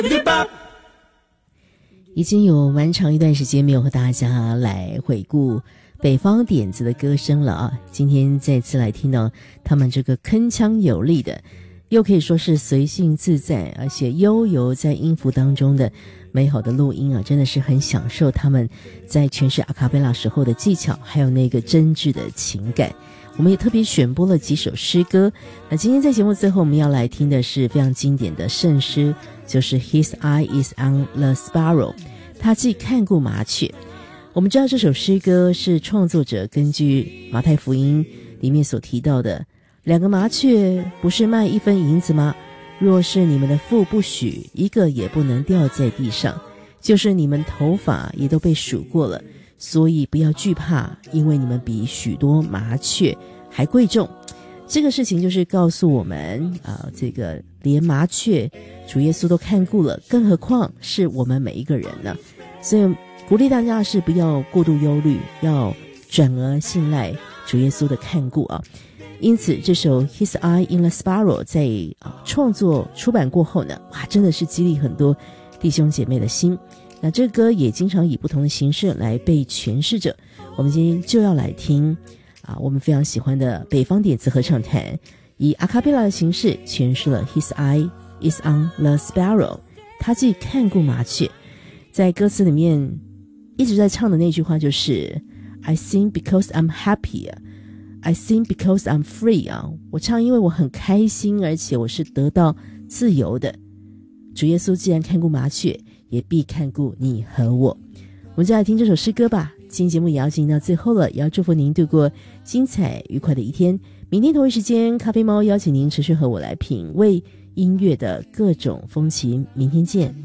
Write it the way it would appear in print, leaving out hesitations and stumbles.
已经有蛮长一段时间没有和大家来回顾北方点子的歌声了啊！今天再次来听到他们这个铿锵有力的，又可以说是随性自在，而且悠游在音符当中的美好的录音啊，真的是很享受他们在诠释阿卡贝拉时候的技巧，还有那个真挚的情感。我们也特别选播了几首诗歌。那今天在节目最后我们要来听的是非常经典的圣诗，就是 His eye is on the sparrow， 他既看顾麻雀。我们知道这首诗歌是创作者根据马太福音里面所提到的2个麻雀不是卖1分银子吗？若是你们的父不许，1个也不能掉在地上，就是你们头发也都被数过了，所以不要惧怕，因为你们比许多麻雀还贵重。这个事情就是告诉我们这个连麻雀主耶稣都看顾了，更何况是我们每一个人呢？所以鼓励大家是不要过度忧虑，要转而信赖主耶稣的看顾啊。因此这首 His eye in the sparrow 在创作出版过后呢，哇，真的是激励很多弟兄姐妹的心。那这歌也经常以不同的形式来被诠释着。我们今天就要来听我们非常喜欢的北方点子合唱团以阿卡贝拉的形式诠释了 His eye is on the sparrow， 他既看顾麻雀。在歌词里面一直在唱的那句话就是 I sing because I'm happy， I sing because I'm free 我唱因为我很开心，而且我是得到自由的。主耶稣既然看顾麻雀，也必看顾你和我。我们就来听这首诗歌吧。今天节目也要进行到最后了，也要祝福您度过精彩愉快的一天。明天同一时间，咖啡猫邀请您持续和我来品味音乐的各种风情。明天见。